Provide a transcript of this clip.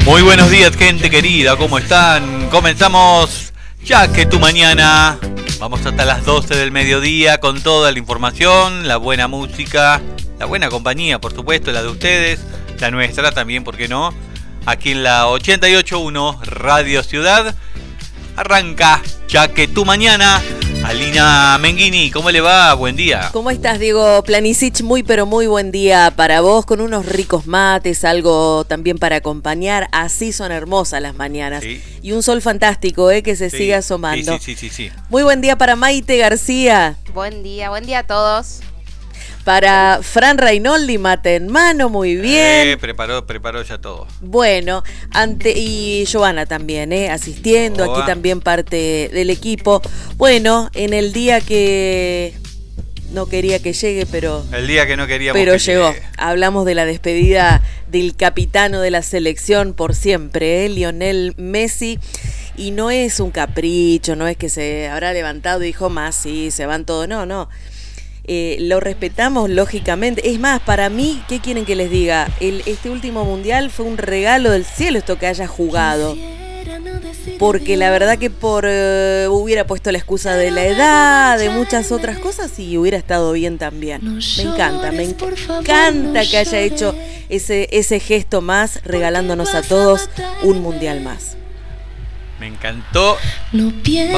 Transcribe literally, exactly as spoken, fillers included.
Muy buenos días, gente querida, ¿cómo están? Comenzamos Ya que tu mañana. Vamos hasta las doce del mediodía con toda la información, la buena música, la buena compañía, por supuesto, la de ustedes, la nuestra también, ¿por qué no? Aquí en la ochenta y ocho punto uno Radio Ciudad. Arranca Ya que tu mañana. Alina Menghini, ¿cómo le va? Buen día. ¿Cómo estás, Diego Planisic? Muy, pero muy buen día para vos, con unos ricos mates, algo también para acompañar. Así son hermosas las mañanas. Sí. Y un sol fantástico, ¿eh? Que se sí. sigue asomando. Sí, sí, sí, sí, sí. Muy buen día para Maite García. Buen día, buen día a todos. Para Fran Reinoldi, mate en mano, muy bien. Eh, preparó, preparó ya todo. Bueno, ante y Giovanna también, eh, asistiendo, Oa. Aquí también parte del equipo. Bueno, en el día que no quería que llegue, pero el día que no queríamos pero que llegó. Llegue. Hablamos de la despedida del capitano de la selección por siempre, eh, Lionel Messi. Y no es un capricho, no es que se habrá levantado y dijo más, sí, se van todos, no, no. Eh, lo respetamos lógicamente. Es más, para mí, ¿qué quieren que les diga? El, este último mundial fue un regalo del cielo esto que haya jugado. Porque la verdad que por uh, hubiera puesto la excusa de la edad, de muchas otras cosas y hubiera estado bien también. Me encanta, me encanta que haya hecho ese, ese gesto más, regalándonos a todos un mundial más. Me encantó.